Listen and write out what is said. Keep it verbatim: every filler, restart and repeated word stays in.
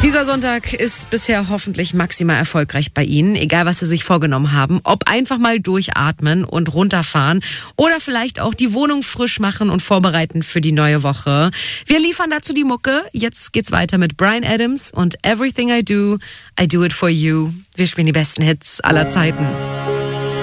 Dieser Sonntag ist bisher hoffentlich maximal erfolgreich bei Ihnen, egal was Sie sich vorgenommen haben. Ob einfach mal durchatmen und runterfahren oder vielleicht auch die Wohnung frisch machen und vorbereiten für die neue Woche. Wir liefern dazu die Mucke. Jetzt geht's weiter mit Bryan Adams und Everything I Do, I Do It For You. Wir spielen die besten Hits aller Zeiten.